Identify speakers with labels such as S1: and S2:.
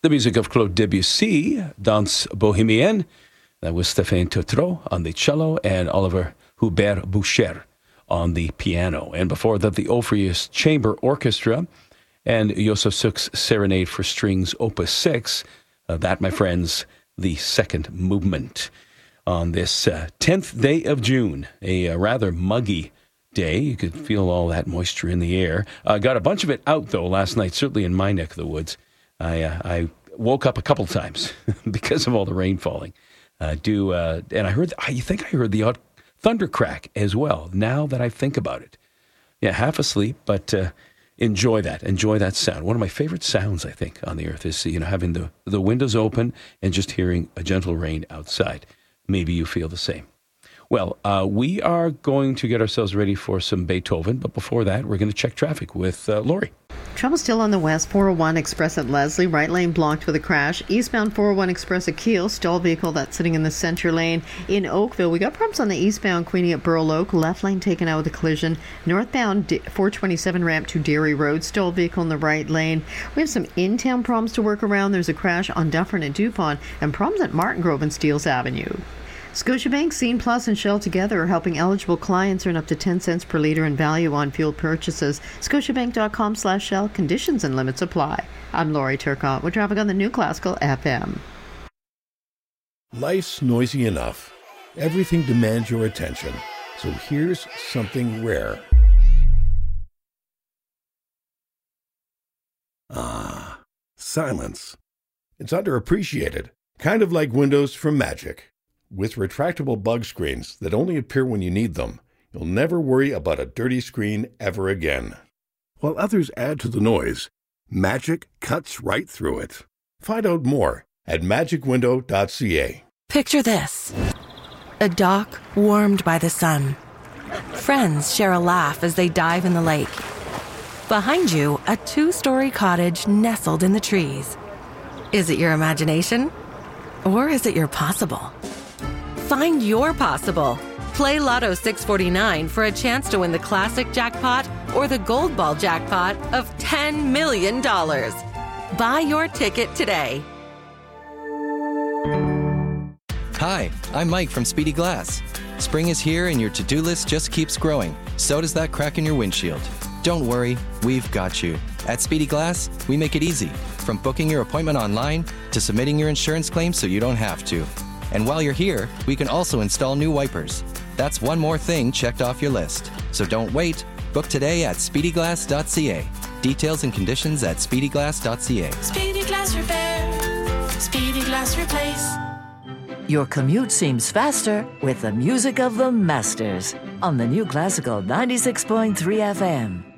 S1: The music of Claude Debussy, Danse Bohémienne. That was Stéphane Teutreau on the cello and Oliver Hubert Boucher on the piano. And before that, the Orpheus Chamber Orchestra and Josef Suk's Serenade for Strings, Opus 6. That, my friends, the second movement. On this 10th day of June, a rather muggy day. You could feel all that moisture in the air. Got a bunch of it out, though, last night, certainly in my neck of the woods. I woke up a couple times because of all the rain falling. And I think I heard the odd thunder crack as well, now that I think about it. Yeah, half asleep, but enjoy that sound. One of my favorite sounds, I think, on the earth is, having the windows open and just hearing a gentle rain outside. Maybe you feel the same. Well, we are going to get ourselves ready for some Beethoven, but before that, we're going to check traffic with Lori.
S2: Trouble still on the west 401 Express at Leslie, right lane blocked with a crash. Eastbound 401 Express at Keele, stalled vehicle that's sitting in the center lane. In Oakville, we got problems on the eastbound Queenie at Burl Oak, left lane taken out with a collision. Northbound 427 ramp to Derry Road, stalled vehicle in the right lane. We have some in-town problems to work around. There's a crash on Dufferin and Dupont, and problems at Martin Grove and Steeles Avenue. Scotiabank, Scene Plus, and Shell together are helping eligible clients earn up to 10 cents per litre in value on fuel purchases. Scotiabank.com/Shell. Conditions and limits apply. I'm Lori Turcotte with traffic on the New Classical FM.
S3: Life's noisy enough. Everything demands your attention. So here's something rare. Silence. It's underappreciated. Kind of like Windows from Magic. With retractable bug screens that only appear when you need them, you'll never worry about a dirty screen ever again. While others add to the noise, Magic cuts right through it. Find out more at magicwindow.ca.
S4: Picture this. A dock warmed by the sun. Friends share a laugh as they dive in the lake. Behind you, a 2-story cottage nestled in the trees. Is it your imagination? Or is it your possible? Find your possible. Play Lotto 649 for a chance to win the classic jackpot or the gold ball jackpot of $10 million. Buy your ticket today.
S5: Hi, I'm Mike from Speedy Glass. Spring is here and your to-do list just keeps growing. So does that crack in your windshield. Don't worry, we've got you. At Speedy Glass, we make it easy. From booking your appointment online to submitting your insurance claim so you don't have to. And while you're here, we can also install new wipers. That's one more thing checked off your list. So don't wait. Book today at speedyglass.ca. Details and conditions at speedyglass.ca.
S6: Speedy Glass Repair. Speedy Glass Replace.
S7: Your commute seems faster with the music of the Masters on the New Classical 96.3 FM.